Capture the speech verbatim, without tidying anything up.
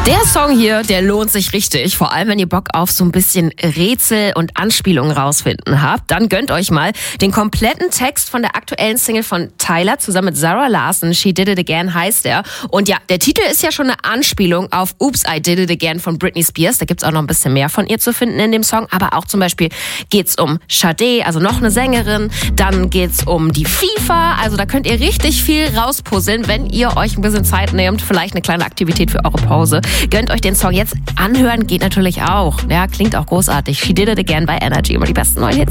Der Song hier, der lohnt sich richtig. Vor allem, wenn ihr Bock auf so ein bisschen Rätsel und Anspielungen rausfinden habt. Dann gönnt euch mal den kompletten Text von der aktuellen Single von Tyler zusammen mit Zara Larsson. She Did It Again heißt er. Und ja, der Titel ist ja schon eine Anspielung auf Oops, I Did It Again von Britney Spears. Da gibt's auch noch ein bisschen mehr von ihr zu finden in dem Song. Aber auch zum Beispiel geht's um Sade, also noch eine Sängerin. Dann geht's um die FIFA. Also da könnt ihr richtig viel rauspuzzeln, wenn ihr euch ein bisschen Zeit nehmt. Vielleicht eine kleine Aktivität für eure Pause. Gönnt euch den Song jetzt. Anhören geht natürlich auch. Ja, klingt auch großartig. She Did It Again bei Energy. Immer die besten neuen Hits.